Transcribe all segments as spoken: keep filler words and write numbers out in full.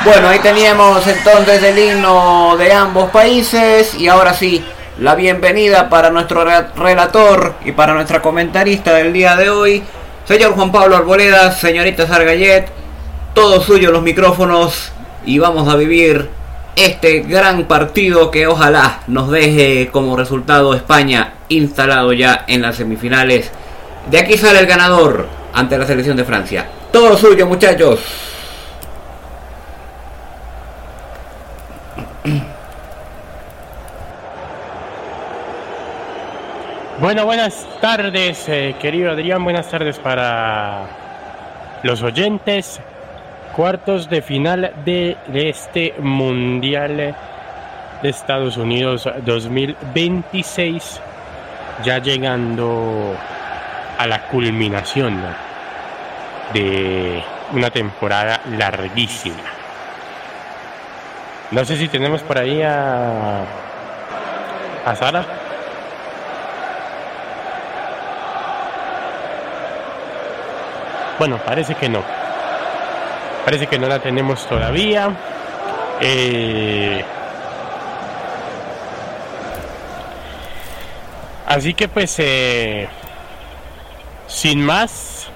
Bueno, ahí teníamos entonces el himno de ambos países y ahora sí, la bienvenida para nuestro relator y para nuestra comentarista del día de hoy, señor Juan Pablo Arboleda, señorita Sargayet, todo suyo los micrófonos y vamos a vivir este gran partido que ojalá nos deje como resultado España instalado ya en las semifinales. De aquí sale el ganador ante la selección de Francia. Todo suyo, muchachos. Bueno, buenas tardes, eh, querido Adrián, buenas tardes para los oyentes. Cuartos de final de este Mundial de Estados Unidos dos mil veintiséis, ya llegando a la culminación de una temporada larguísima. No sé si tenemos por ahí a, a Sara. Bueno, parece que no. Parece que no la tenemos todavía. Eh, así que pues, eh, sin más,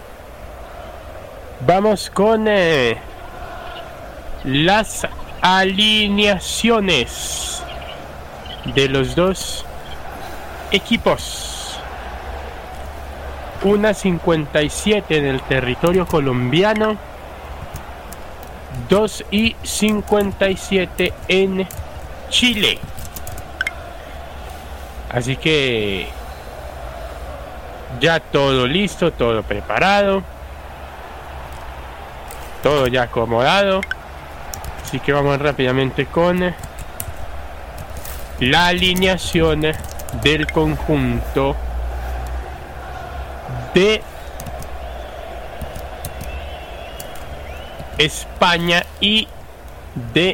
vamos con eh, las alineaciones de los dos equipos. Una cincuenta y siete en el territorio colombiano, dos y cincuenta y siete en Chile. Así que ya todo listo, todo preparado, todo ya acomodado. Así que vamos rápidamente con la alineación del conjunto de España y de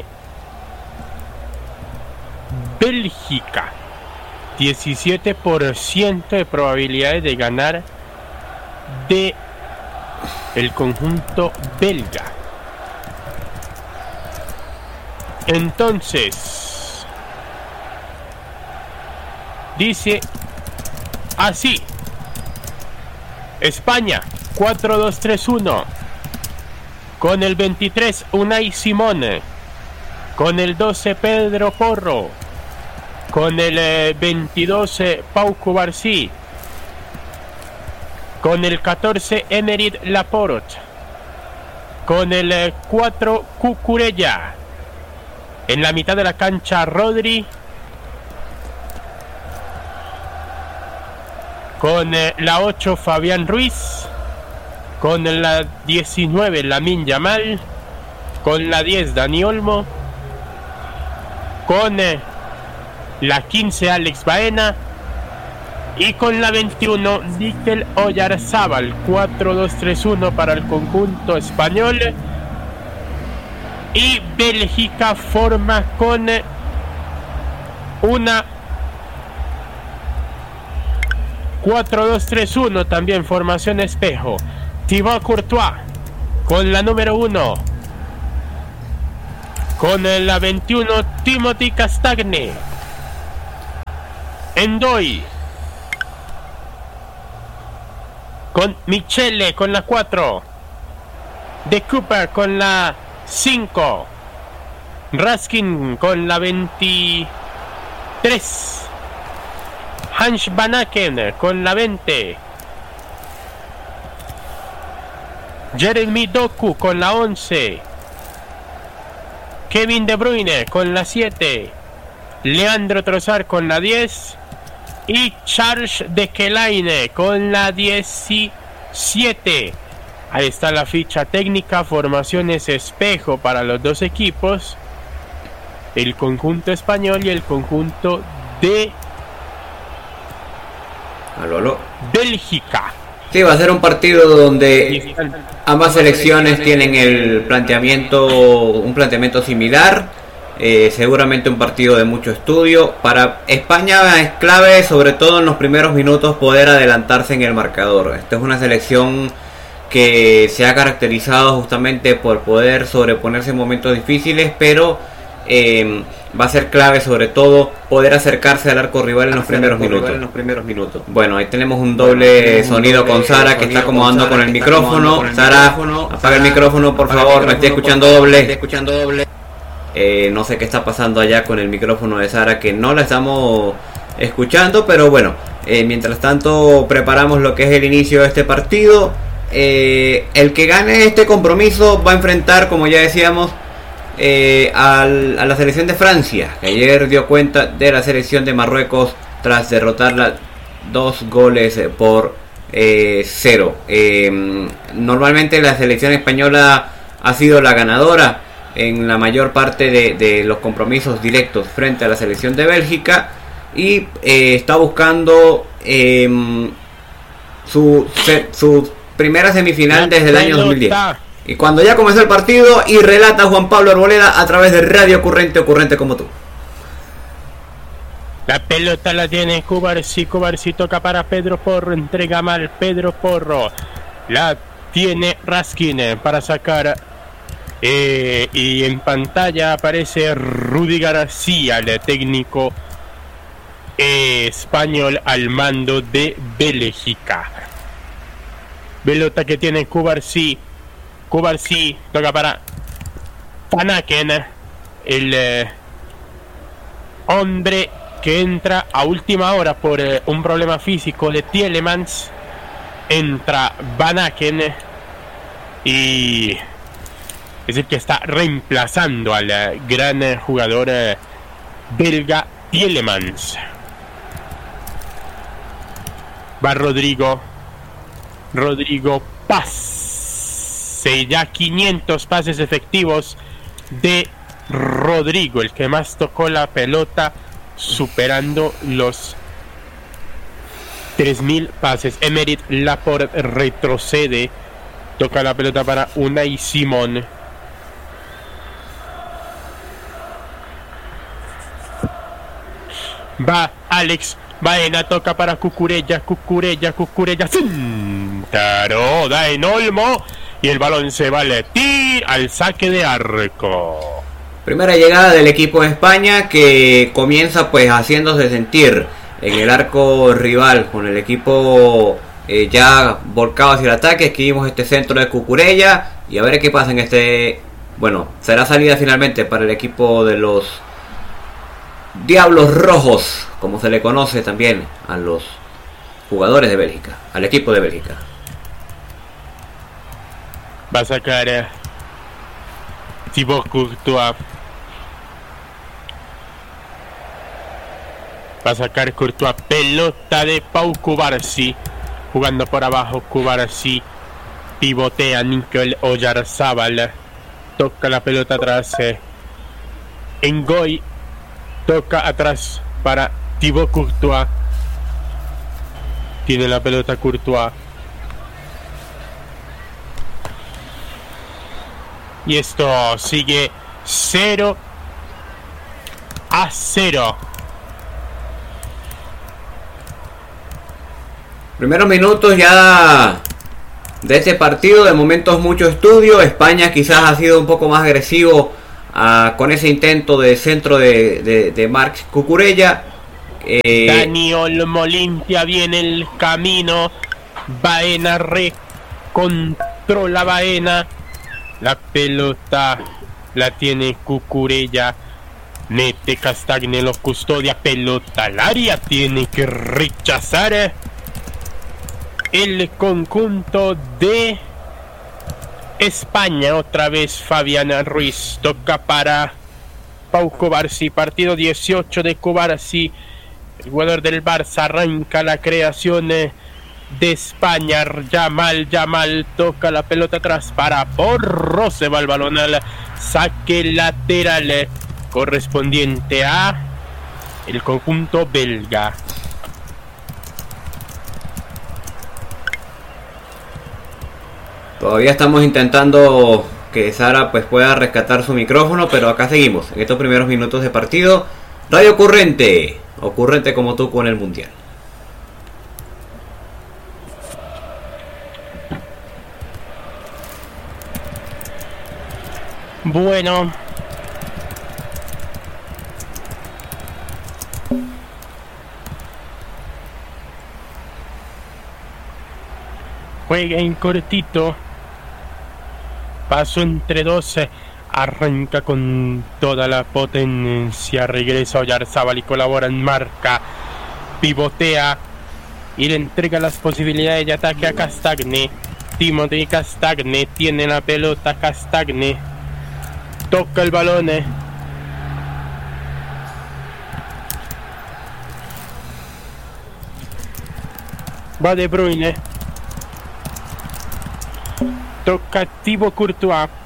Bélgica. diecisiete por ciento de probabilidades de ganar de el conjunto belga. Entonces, dice así: España cuatro dos tres uno, con el veintitrés Unai Simón, con el doce Pedro Porro, con el eh, veintidós eh, Pau Cubarsí, con el catorce Emerick Laporte, con el eh, cuatro Cucurella, en la mitad de la cancha Rodri, con eh, la ocho Fabián Ruiz, con la diecinueve Lamine Yamal, con la diez Dani Olmo, con eh, la quince Alex Baena y con la veintiuno Mikel Oyarzábal. Cuatro dos tres uno para el conjunto español. Y Bélgica forma con eh, una cuatro dos tres uno, también formación espejo. Thibaut Courtois con la número uno, con la veintiuno Timothy Castagne, Ndoye, con Michele con la cuatro, De Cooper con la cinco, Raskin con la veintitrés, Hans Van Aken con la veinte, Jeremy Doku con la once, Kevin De Bruyne con la siete, Leandro Trossard con la diez y Charles de Kelaine con la diecisiete. Ahí está la ficha técnica, formaciones espejo para los dos equipos, el conjunto español y el conjunto de Aló, aló. Bélgica. Sí, va a ser un partido donde ambas selecciones tienen el planteamiento, un planteamiento similar. Eh, seguramente un partido de mucho estudio. Para España es clave, sobre todo en los primeros minutos, poder adelantarse en el marcador. Esta es una selección que se ha caracterizado justamente por poder sobreponerse en momentos difíciles, pero eh, va a ser clave sobre todo poder acercarse al arco rival en los primeros minutos. En los primeros minutos. Bueno, ahí tenemos un doble bueno, sonido un doble con Sara que está acomodando con, con el micrófono. Con el Sara, micrófono. apaga Sara, el micrófono por favor, micrófono, me estoy escuchando doble. Me estoy escuchando doble. Eh, no sé qué está pasando allá con el micrófono de Sara, que no la estamos escuchando, pero bueno, eh, mientras tanto preparamos lo que es el inicio de este partido. Eh, el que gane este compromiso va a enfrentar, como ya decíamos, eh, al, a la selección de Francia, que ayer dio cuenta de la selección de Marruecos tras derrotarla dos goles por eh, cero. Eh, normalmente la selección española ha sido la ganadora en la mayor parte de, de los compromisos directos frente a la selección de Bélgica y eh, está buscando eh, su, se, su primera semifinal desde el año dos mil diez. Y cuando ya comenzó el partido, y relata Juan Pablo Arboleda a través de Radio Ocurrente, ocurrente como tú. La pelota la tiene Cubarsí, Cubarsí toca para Pedro Porro, entrega mal Pedro Porro, la tiene Raskin para sacar, eh, y en pantalla aparece Rudy García, el técnico eh, español al mando de Bélgica. Pelota que tiene Cubarsí, Cubarsí toca para Van Aken, el eh, hombre que entra a última hora por eh, un problema físico de Tielemans. Entra Van Aken y es el que está reemplazando al eh, gran eh, jugador eh, belga Tielemans. Va Rodrigo, Rodrigo pase, ya quinientos pases efectivos de Rodrigo, el que más tocó la pelota, superando los tres mil pases. Emerick Laporte retrocede, toca la pelota para Unai Simón. Va Alex Baena, toca para Cucurella, Cucurella, Cucurella, Centaro, da en Olmo y el balón se va al tir, al saque de arco. Primera llegada del equipo de España que comienza pues haciéndose sentir en el arco rival con el equipo eh, ya volcado hacia el ataque. Escribimos este centro de Cucurella y a ver qué pasa en este, bueno, será salida finalmente para el equipo de los Diablos Rojos, como se le conoce también a los jugadores de Bélgica, al equipo de Bélgica. Va a sacar eh, Thibaut Courtois. Va a sacar Courtois, pelota de Pau Cubarsí, jugando por abajo Cubarsí, pivotea Nickel Oyarzábal, toca la pelota atrás, eh, Ngoy, toca atrás para Thibaut Courtois, tiene la pelota Courtois, y esto sigue cero a cero. Primeros minutos ya de este partido, de momentos mucho estudio. España quizás ha sido un poco más agresivo uh, con ese intento de centro de, de, de Marc Cucurella. Eh... Dani Olmo limpia bien el camino. Baena recontrola Baena. La pelota la tiene Cucurella. Mete Castagne, lo custodia. Pelota al área. Tiene que rechazar el conjunto de España. Otra vez Fabián Ruiz, toca para Pau Cubarsí, partido dieciocho de Cubarsí, el jugador del Barça. Arranca la creación de España. Yamal, Yamal toca la pelota atrás para Porro, se va el balón al saque lateral correspondiente a el conjunto belga. Todavía estamos intentando que Sara pues pueda rescatar su micrófono, pero acá seguimos en estos primeros minutos de partido. Radio Ocurrente, ocurrente como tú con el Mundial. Bueno. Juega en cortito. Paso entre doce. Arranca con toda la potencia. Regresa Oyarzábal y colabora en marca. Pivotea. Y le entrega las posibilidades de ataque a Castagne. Timothy Castagne tiene la pelota. Castagne toca el balón. Va De Bruyne. Toca Thibaut Courtois.